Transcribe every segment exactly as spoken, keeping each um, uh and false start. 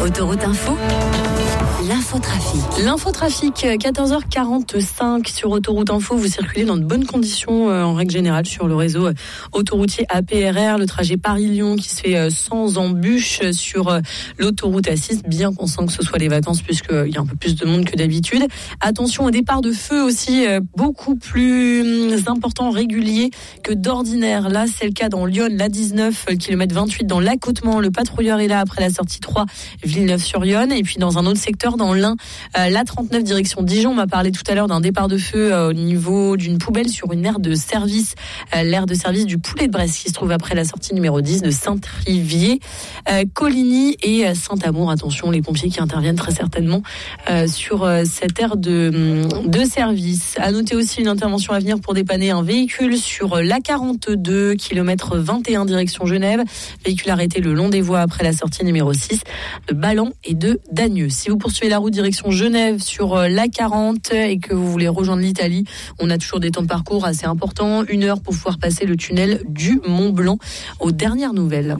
Autoroute Info, l'infotrafic. L'infotrafic, quatorze heures quarante-cinq sur Autoroute Info. Vous circulez dans de bonnes conditions euh, en règle générale sur le réseau euh, autoroutier A P R R. Le trajet Paris-Lyon qui se fait euh, sans embûches sur euh, l'autoroute A six, bien qu'on sent que ce soit les vacances puisqu'il y a un peu plus de monde que d'habitude. Attention au départ de feu aussi, euh, beaucoup plus euh, important, régulier que d'ordinaire. Là, c'est le cas dans Lyon, l'A dix-neuf, euh, kilomètre vingt-huit dans l'accotement. Le patrouilleur est là après la sortie trois, Villeneuve-sur-Yonne. Et puis dans un autre secteur, dans l'Ain, euh, l'A trente-neuf direction Dijon. On m'a parlé tout à l'heure d'un départ de feu euh, au niveau d'une poubelle sur une aire de service, euh, l'aire de service du Poulet de Brest qui se trouve après la sortie numéro dix de Saint-Trivier, euh, Coligny et euh, Saint-Amour. Attention, les pompiers qui interviennent très certainement euh, sur euh, cette aire de, de service. À noter aussi une intervention à venir pour dépanner un véhicule sur euh, l'A quarante-deux, kilomètre vingt et un direction Genève. Véhicule arrêté le long des voies après la sortie numéro six de Ballan et de Dagneux. Si vous poursuivez la route direction Genève sur l'A quarante et que vous voulez rejoindre l'Italie, on a toujours des temps de parcours assez importants. Une heure pour pouvoir passer le tunnel du Mont Blanc aux dernières nouvelles.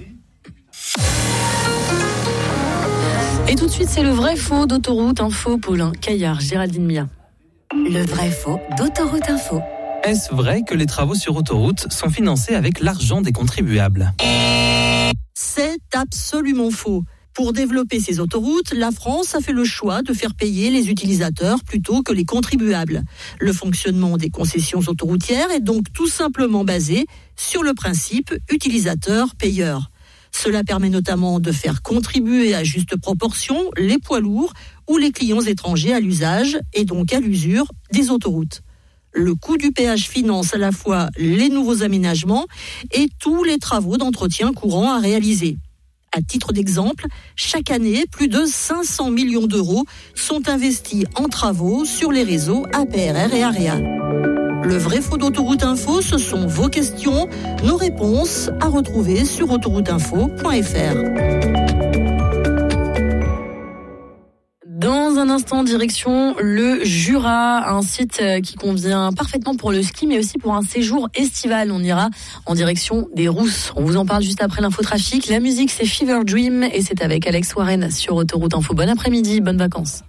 Et tout de suite, c'est le vrai faux d'Autoroute Info. Paulin Caillard, Géraldine Mia. Le vrai faux d'Autoroute Info. Est-ce vrai que les travaux sur autoroute sont financés avec l'argent des contribuables ? C'est absolument faux. Pour développer ces autoroutes, la France a fait le choix de faire payer les utilisateurs plutôt que les contribuables. Le fonctionnement des concessions autoroutières est donc tout simplement basé sur le principe utilisateur-payeur. Cela permet notamment de faire contribuer à juste proportion les poids lourds ou les clients étrangers à l'usage et donc à l'usure des autoroutes. Le coût du péage finance à la fois les nouveaux aménagements et tous les travaux d'entretien courants à réaliser. À titre d'exemple, chaque année, plus de cinq cents millions d'euros sont investis en travaux sur les réseaux A P R R et AREA. Le vrai faux d'Autoroute Info, ce sont vos questions, nos réponses à retrouver sur autoroute info point f r. Dans un instant, direction le Jura, un site qui convient parfaitement pour le ski, mais aussi pour un séjour estival. On ira en direction des Rousses. On vous en parle juste après l'infotrafic. La musique, c'est Fever Dream et c'est avec Alex Warren sur Autoroute Info. Bon après-midi, bonnes vacances.